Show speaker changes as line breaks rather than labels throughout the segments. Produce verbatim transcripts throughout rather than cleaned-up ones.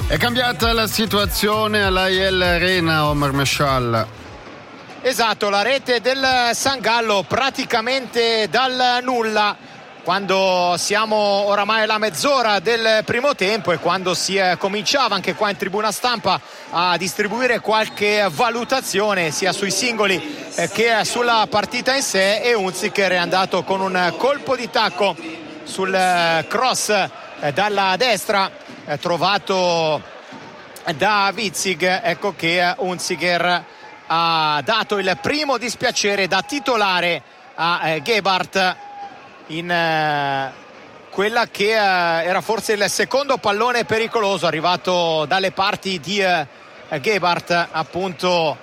È cambiata la situazione alla I L Arena, Omar Meshal.
Esatto, la rete del San Gallo praticamente dal nulla quando siamo oramai alla mezz'ora del primo tempo e quando si cominciava anche qua in tribuna stampa a distribuire qualche valutazione sia sui singoli che sulla partita in sé, e Unziker è andato con un colpo di tacco sul cross dalla destra trovato da Witzig. Ecco che Unziker ha dato il primo dispiacere da titolare a Gebhardt in eh, quella che eh, era forse il secondo pallone pericoloso arrivato dalle parti di eh, Gebhardt, appunto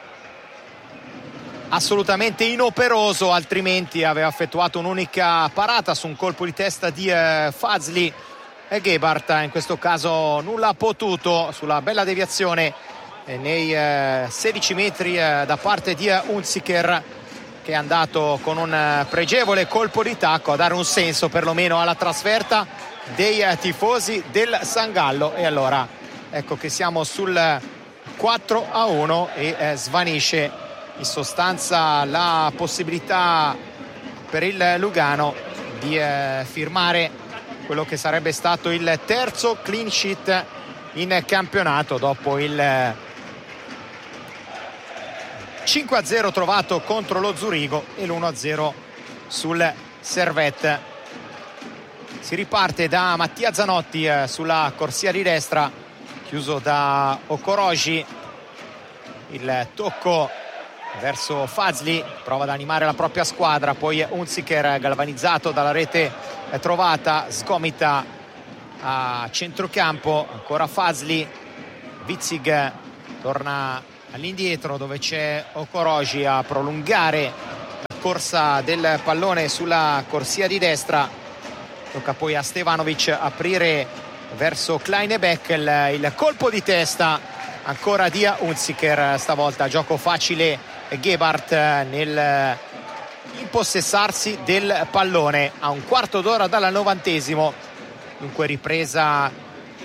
assolutamente inoperoso, altrimenti aveva effettuato un'unica parata su un colpo di testa di eh, Fazli, e Gebhardt in questo caso nulla ha potuto sulla bella deviazione eh, nei eh, sedici metri eh, da parte di eh, Unziker, che è andato con un pregevole colpo di tacco a dare un senso perlomeno alla trasferta dei tifosi del San Gallo. E allora ecco che siamo sul quattro a uno e eh, svanisce in sostanza la possibilità per il Lugano di eh, firmare quello che sarebbe stato il terzo clean sheet in campionato dopo il cinque a zero trovato contro lo Zurigo e l'uno a zero sul Servette. Si riparte da Mattia Zanotti eh, sulla corsia di destra, chiuso da Okoroji. Il tocco verso Fazli, prova ad animare la propria squadra, poi Unziker galvanizzato dalla rete eh, trovata, sgomita a centrocampo, ancora Fazli. Witzig torna all'indietro dove c'è Okoroji a prolungare la corsa del pallone sulla corsia di destra. Tocca poi a Stevanovic aprire verso Kleinebeck, il, il colpo di testa ancora di Unziker, stavolta gioco facile Gebhardt nel impossessarsi del pallone a un quarto d'ora dal novantesimo. Dunque ripresa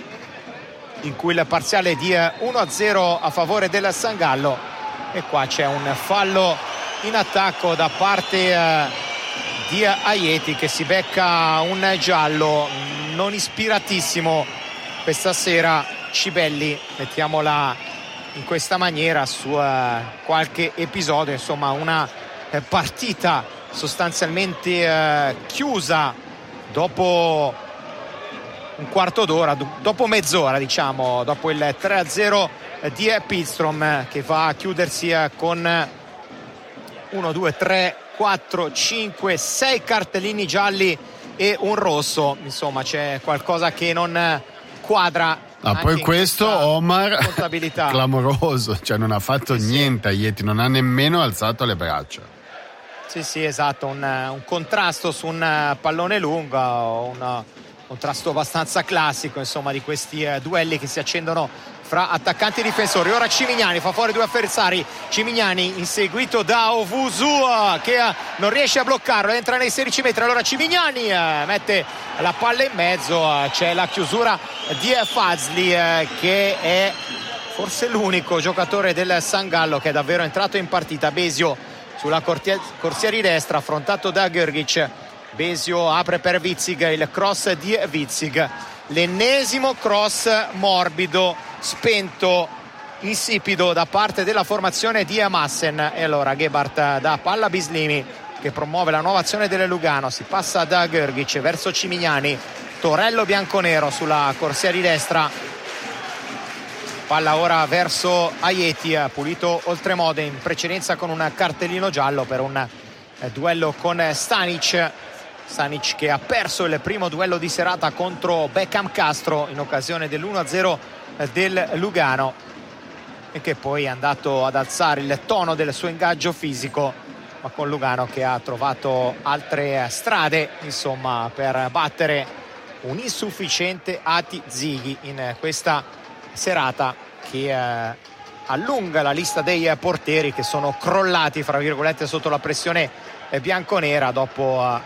in cui il parziale è di uno a zero a favore del San Gallo, e qua c'è un fallo in attacco da parte eh, di Ajeti, che si becca un giallo non ispiratissimo questa sera. Cibelli, mettiamola in questa maniera, su eh, qualche episodio, insomma una eh, partita sostanzialmente eh, chiusa dopo un quarto d'ora, dopo mezz'ora diciamo, dopo il tre a zero di Pihlstrom, che va a chiudersi con uno, due, tre, quattro, cinque, sei cartellini gialli e un rosso. Insomma c'è qualcosa che non quadra.
Ah, poi questo Omar clamoroso, cioè non ha fatto sì, niente Ajeti, non ha nemmeno alzato le braccia.
Sì sì esatto, un, un contrasto su un pallone lungo, un contrasto abbastanza classico insomma di questi eh, duelli che si accendono fra attaccanti e difensori. Ora Cimignani fa fuori due avversari, Cimignani inseguito da Owusu eh, che eh, non riesce a bloccarlo, entra nei sedici metri, allora Cimignani eh, mette la palla in mezzo, eh, c'è la chiusura di Fazli eh, che è forse l'unico giocatore del San Gallo che è davvero entrato in partita. Besio sulla corsia, corsia di destra, affrontato da Grgic. Besio apre per Witzig, il cross di Witzig, l'ennesimo cross morbido, spento, insipido da parte della formazione di Amassen. E allora Gebhardt da palla Bislimi, che promuove la nuova azione del Lugano, si passa da Grgic verso Cimignani, Torello bianconero sulla corsia di destra, palla ora verso Ajeti, pulito oltremodo in precedenza con un cartellino giallo per un duello con Stanic. Stanic che ha perso il primo duello di serata contro Beckham Castro in occasione dell'uno a zero del Lugano, e che poi è andato ad alzare il tono del suo ingaggio fisico, ma con Lugano che ha trovato altre strade insomma per battere un insufficiente Ati Zighi in questa serata, che eh, allunga la lista dei portieri che sono crollati fra virgolette sotto la pressione bianconera dopo eh,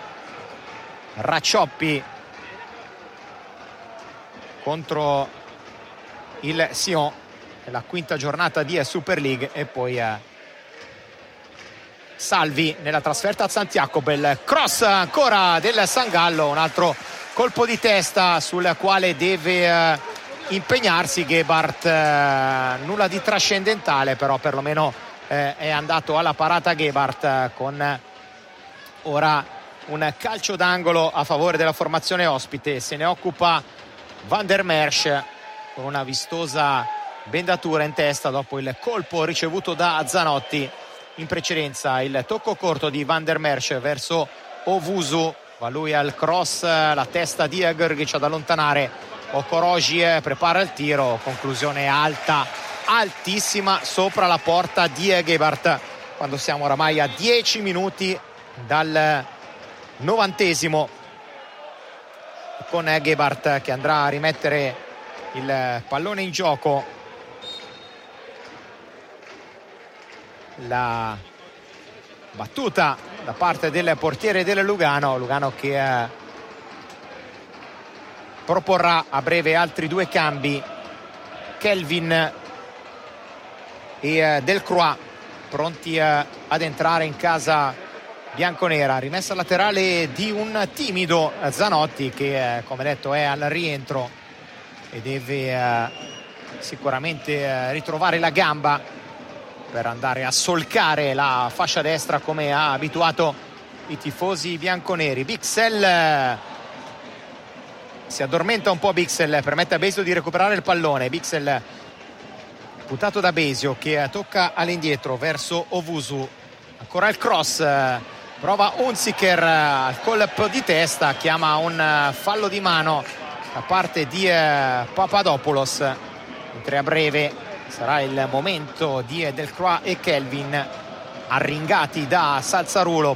Raccioppi contro il Sion, la quinta giornata di Super League, e poi eh, Salvi nella trasferta a Santiago. Bel cross ancora del Sangallo, un altro colpo di testa sul quale deve eh, impegnarsi Gebhardt, eh, nulla di trascendentale, però perlomeno eh, è andato alla parata Gebhardt, eh, con ora un calcio d'angolo a favore della formazione ospite. Se ne occupa Van der Merch con una vistosa bendatura in testa dopo il colpo ricevuto da Zanotti. In precedenza il tocco corto di Van der Merch verso Owusu, va lui al cross, la testa di Grgic ad allontanare. Okoroji prepara il tiro, conclusione alta, altissima, sopra la porta di Gebhardt, quando siamo oramai a dieci minuti dal novantesimo, con Gebhardt che andrà a rimettere il pallone in gioco. La battuta da parte del portiere del Lugano, Lugano che eh, proporrà a breve altri due cambi. Kelvin e eh, Delcroix pronti eh, ad entrare in casa bianconera. Rimessa laterale di un timido Zanotti che eh, come detto è al rientro e deve eh, sicuramente eh, ritrovare la gamba per andare a solcare la fascia destra come ha abituato i tifosi bianconeri. Bixel si addormenta un po', Bixel permette a Besio di recuperare il pallone. Bixel buttato da Besio che tocca all'indietro verso Owusu, ancora il cross, prova Unziker al colpo di testa, chiama un fallo di mano da parte di Papadopoulos, mentre a breve sarà il momento di Delcroix e Kelvin arringati da Salzarulo.